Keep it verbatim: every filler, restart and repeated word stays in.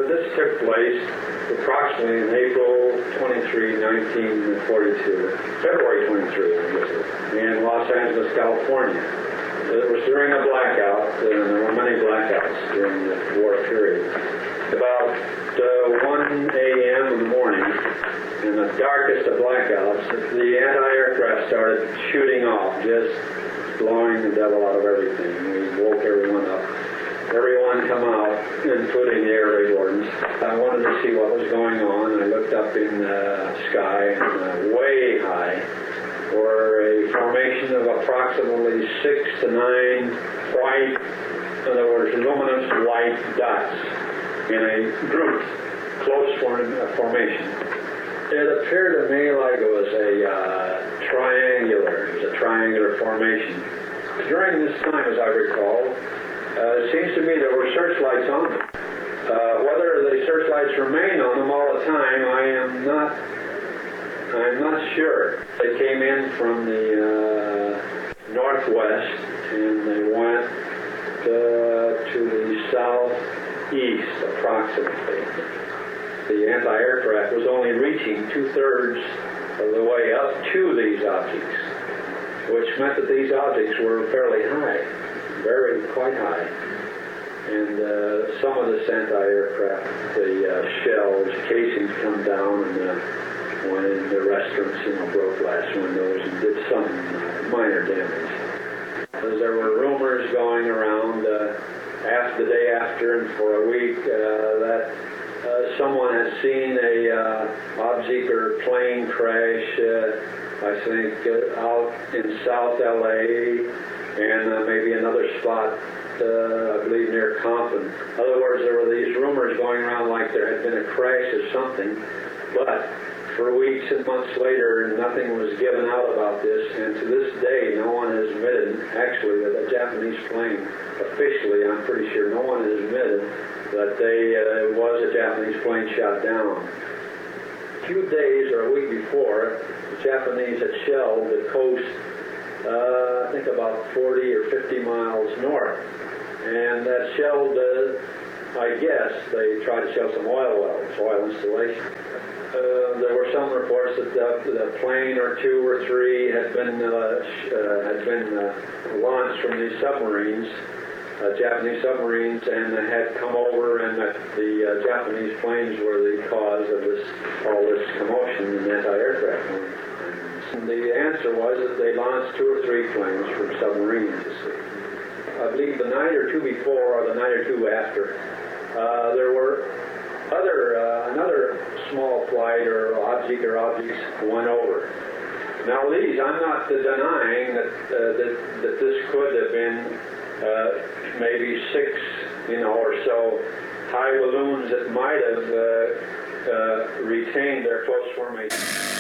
this took place approximately in April twenty-third, nineteen forty-two, February twenty-third, I guess, in Los Angeles, California. It was during a blackout, and there were many blackouts during the war period. About uh, one a m in the morning, in the darkest of blackouts, the anti-aircraft started shooting off, just blowing the devil out of everything. We woke everyone up. Everyone come out, including the air raid wardens. I wanted to see what was going on. I looked up in the sky, and uh, way high were a formation of approximately six to nine white, in other words, luminous white dots in a group, close form, uh, formation. It appeared to me like it was a uh, triangular, it was a triangular formation. During this time, as I recall, Uh, it seems to me there were searchlights on them. Uh, whether the searchlights remained on them all the time, I am not, I'm not sure. They came in from the uh, northwest and they went uh, to the southeast approximately. The anti-aircraft was only reaching two-thirds of the way up to these objects, which meant that these objects were fairly high. Very quite high, and uh, some of this anti-aircraft, the uh, shells, casings come down and uh, went in the restaurants, you know, broke glass windows and did some uh, minor damage. As there were rumors going around uh, after the day after and for a week uh, that uh, someone had seen a uh, object or plane crash, uh, I think, uh, out in South L A, and uh, maybe another spot, uh, I believe, near Compton. In other words, there were these rumors going around like there had been a crash of something, but for weeks and months later, nothing was given out about this, and to this day, no one has admitted, actually, that a Japanese plane, officially, I'm pretty sure no one has admitted that they, uh, it was a Japanese plane shot down. A few days or a week before, the Japanese had shelled the coast Uh, I think about forty or fifty miles north, and that shelled, uh, I guess, they tried to shell some oil wells, oil installation. Uh, there were some reports that the, the plane or two or three had been uh, uh, had been uh, launched from these submarines, uh, Japanese submarines, and had come over, and that the uh, Japanese planes were the cause of this all this commotion in anti-aircraft. And the answer was that they launched two or three planes from submarines, you see. I believe the night or two before, or the night or two after, uh, there were other, uh, another small flight or object or objects went over. Now these, I'm not denying that, uh, that, that this could have been uh, maybe six, you know, or so high balloons that might have uh, uh, retained their close formation.